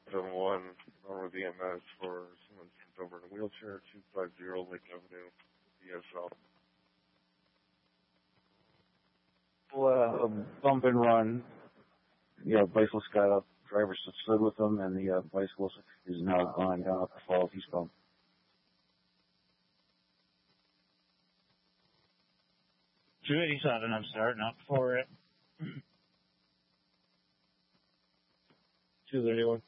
7-1, over the EMS for someone sent over in a wheelchair, 250 Lake Avenue, DSL. A bump and run. Bicyclist got up, driver stood with him, and the bicyclist is now gone down up the falls. He's gone. .287, I'm starting up for it. 231.